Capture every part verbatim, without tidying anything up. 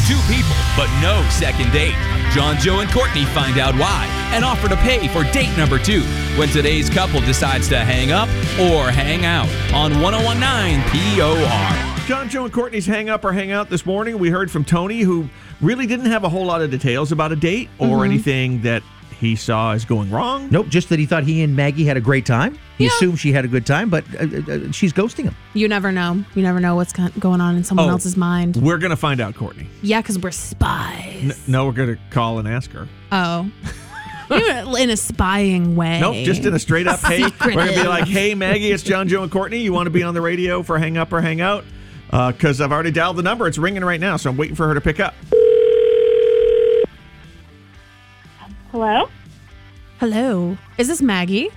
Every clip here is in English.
Two people, but no second date. John, Joe, and Courtney find out why and offer to pay for date number two when today's couple decides to hang up or hang out on one oh one point nine P O R. John, Joe, and Courtney's Hang Up or Hang Out this morning. We heard from Tony, who really didn't have a whole lot of details about a date or Mm-hmm. anything that he saw as going wrong. Nope, just that he thought he and Maggie had a great time. He Yeah. assumed she had a good time, but uh, uh, she's ghosting him. You never know. You never know what's go- going on in someone Oh. else's mind. We're going to find out, Courtney. Yeah, because we're spies. N- no, we're going to call and ask her. Oh. In a spying way. Nope, just in a straight up, hey, we're Secretive. going to be like, hey, Maggie, it's John, Joe, and Courtney. You want to be on the radio for Hang Up or Hang Out? Because uh, I've already dialed the number. It's ringing right now, so I'm waiting for her to pick up. Hello? Hello. Is this Maggie?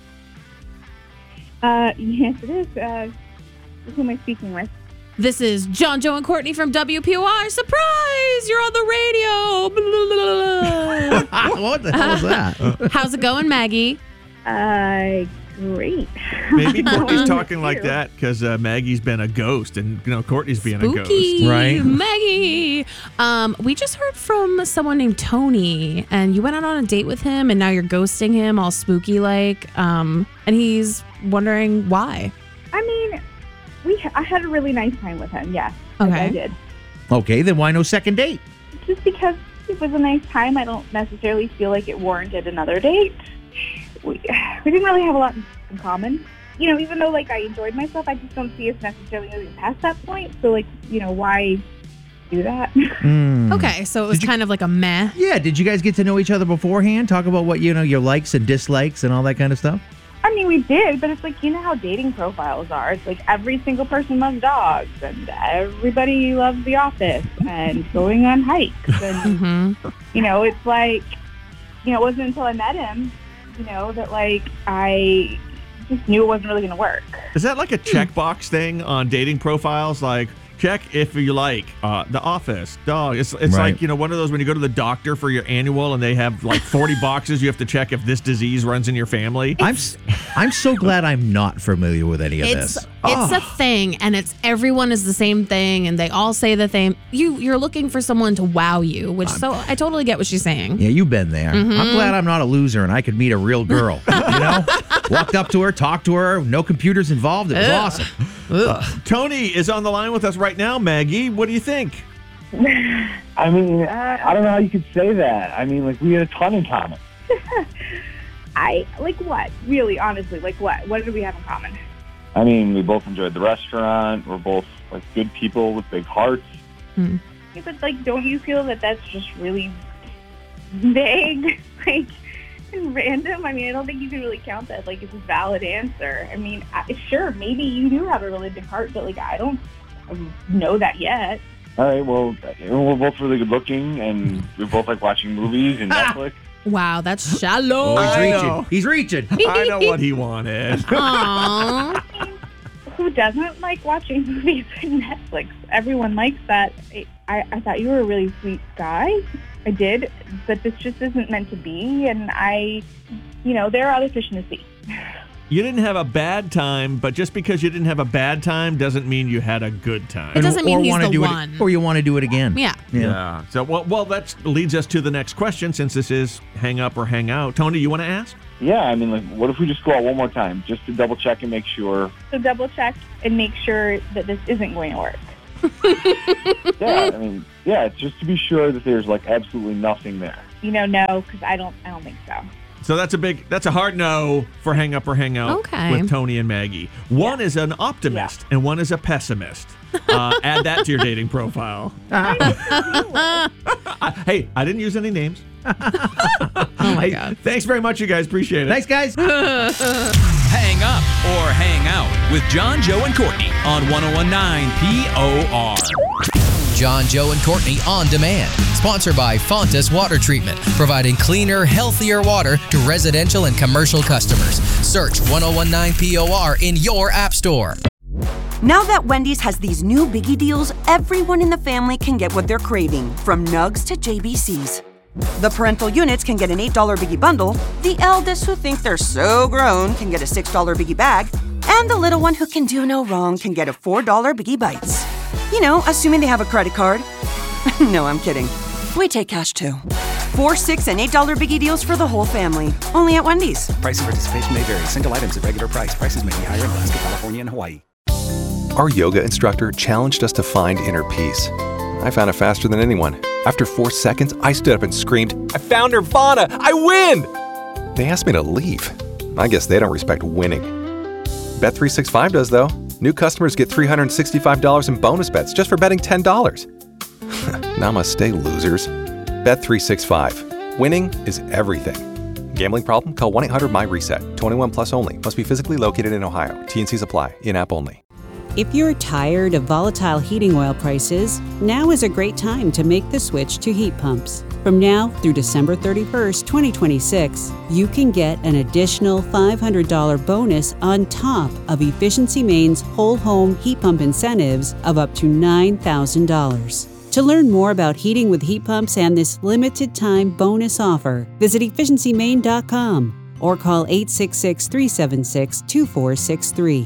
Uh, yes, it is. Uh, who am I speaking with? This is John, Joe, and Courtney from W P O R. Surprise! You're on the radio. Blah, blah, blah. What the hell is that? How's it going, Maggie? Uh, great. Maybe Courtney's How talking are like you? that because uh, Maggie's been a ghost and you know Courtney's being a Spooky, ghost. Right. Maggie. Um, we just heard from someone named Tony, and you went out on a date with him, and now you're ghosting him, all spooky like. Um, and he's wondering why. I mean, we I had a really nice time with him, yes. Like, Okay. I did. Okay, then why no second date? Just because it was a nice time, I don't necessarily feel like it warranted another date. We, we didn't really have a lot in common. You know, even though, like, I enjoyed myself, I just don't see us necessarily moving past that point. So, like, you know, why do that? Hmm. Okay, so it was Did you- kind of like a meh. Yeah, did you guys get to know each other beforehand? Talk about what, you know, your likes and dislikes and all that kind of stuff? I mean, we did, but it's like, you know how dating profiles are. It's like every single person loves dogs, and everybody loves The Office, and going on hikes. And, Mm-hmm. you know, it's like, you know, it wasn't until I met him, you know, that, like, I just knew it wasn't really going to work. Is that like a checkbox thing on dating profiles? Like, check if you like uh, The Office, dog. It's, it's Right. like, you know, one of those when you go to the doctor for your annual and they have like forty boxes you have to check if this disease runs in your family. I'm s- I'm so glad I'm not familiar with any of It's this. it's a thing, and it's everyone is the same thing, and they all say the same. You you're looking for someone to wow you, which so I totally get what she's saying. Yeah, you've been there. Mm-hmm. I'm glad I'm not a loser and I could meet a real girl. You know? Walked up to her, talked to her, no computers involved. It was Ugh. awesome. Tony is on the line with us right now. Maggie, what do you think? I mean, I don't know how you could say that. I mean, like, we had a ton in common. I, like what? Really, honestly, like what? What did we have in common? I mean, we both enjoyed the restaurant. We're both, like, good people with big hearts. Yeah, but, like, don't you feel that that's just really vague, like, and random? I mean, I don't think you can really count that, like, it's a valid answer. I mean, I, sure, maybe you do have a really big heart, but, like, I don't know that yet. All right, well, we're both really good looking, and we both like watching movies and Netflix. Wow, that's shallow. Oh, he's I reaching. know. He's reaching. I know what he wanted. Aww. Who doesn't like watching movies on Netflix? Everyone likes that. I, I, I thought you were a really sweet guy. I did, but this just isn't meant to be, and I, you know, there are other fish in the sea. You didn't have a bad time, but just because you didn't have a bad time doesn't mean you had a good time. It doesn't mean or he's wanna the do one. It, or you want to do it again. Yeah. Yeah. So, well, well, that leads us to the next question since this is Hang Up or Hang Out. Tony, you want to ask? Yeah, I mean, like, what if we just go out one more time just to double check and make sure? So double check and make sure that this isn't going to work. Yeah, I mean, yeah, it's just to be sure that there's, like, absolutely nothing there. You know, no, because I don't, I don't think so. So that's a big, that's a hard no for Hang Up or Hang Out Okay. with Tony and Maggie. One is an optimist and one is a pessimist. Uh, add that to your dating profile. I- hey, I didn't use any names. Oh my Hey, God. thanks very much, you guys. Appreciate it. Thanks, guys. Hang Up or Hang Out with John, Joe, and Courtney on one oh one point nine P O R. John, Joe, and Courtney On Demand. Sponsored by Fontas Water Treatment, providing cleaner, healthier water to residential and commercial customers. Search one oh one point nine P O R in your app store. Now that Wendy's has these new biggie deals, everyone in the family can get what they're craving, from nugs to J B Cs. The parental units can get an eight dollar biggie bundle, the eldest who think they're so grown can get a six dollar biggie bag, and the little one who can do no wrong can get a four dollar biggie bites. You know, assuming they have a credit card. No, I'm kidding. We take cash too. Four, six, and eight dollar biggie deals for the whole family. Only at Wendy's. Price and participation may vary. Single items at regular price. Prices may be higher in Alaska, California, and Hawaii. Our yoga instructor challenged us to find inner peace. I found it faster than anyone. After four seconds, I stood up and screamed, "I found Nirvana! I win!" They asked me to leave. I guess they don't respect winning. Bet three sixty-five does, though. New customers get three hundred sixty-five dollars in bonus bets just for betting ten dollars. Namaste, losers. Bet three sixty-five. Winning is everything. Gambling problem? Call one eight hundred my reset. twenty-one plus only. Must be physically located in Ohio. T and Cs apply. In-app only. If you're tired of volatile heating oil prices, now is a great time to make the switch to heat pumps. From now through December thirty-first, twenty twenty-six, you can get an additional five hundred dollars bonus on top of Efficiency Maine's whole home heat pump incentives of up to nine thousand dollars. To learn more about heating with heat pumps and this limited time bonus offer, visit efficiency maine dot com or call eight six six, three seven six, two four six three.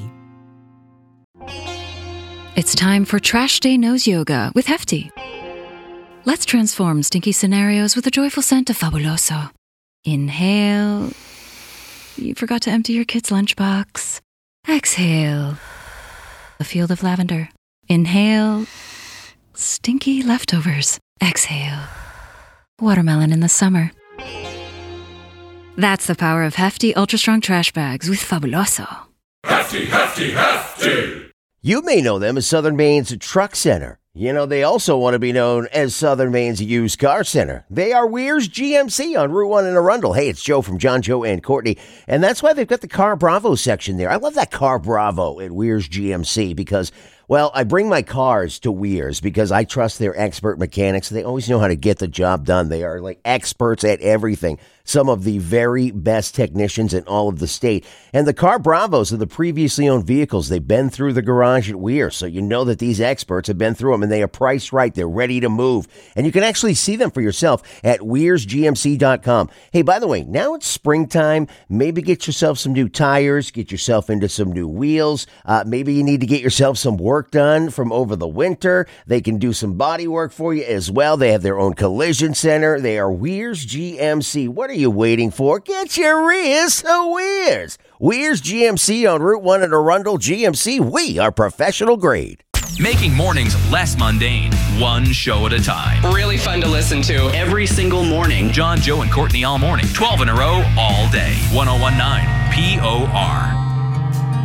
It's time for Trash Day Nose Yoga with Hefty. Let's transform stinky scenarios with a joyful scent of Fabuloso. Inhale. You forgot to empty your kid's lunchbox. Exhale. A field of lavender. Inhale. Stinky leftovers. Exhale. Watermelon in the summer. That's the power of Hefty Ultra Strong Trash Bags with Fabuloso. Hefty, Hefty, Hefty! You may know them as Southern Maine's Truck Center. You know, they also want to be known as Southern Maine's Used Car Center. They are Weir's G M C on Route one in Arundel. Hey, it's Joe from John, Joe, and Courtney. And that's why they've got the Car Bravo section there. I love that Car Bravo at Weir's G M C because, well, I bring my cars to Weir's because I trust their expert mechanics. They always know how to get the job done. They are like experts at everything. Some of the very best technicians in all of the state. And the Car Bravos are the previously owned vehicles. They've been through the garage at Weir, so you know that these experts have been through them, and they are priced right. They're ready to move. And you can actually see them for yourself at weirs g m c dot com. Hey, by the way, now it's springtime. Maybe get yourself some new tires, get yourself into some new wheels. Uh, maybe you need to get yourself some work done from over the winter. They can do some body work for you as well. They have their own collision center. They are Weir's G M C. What are you waiting for? Get your ears to Weir's. Weir's G M C on Route one in Arundel. G M C, we are professional grade. Making mornings less mundane, one show at a time. Really fun to listen to every single morning. John, Joe, and Courtney all morning, twelve in a row, all day. ten nineteen P O R.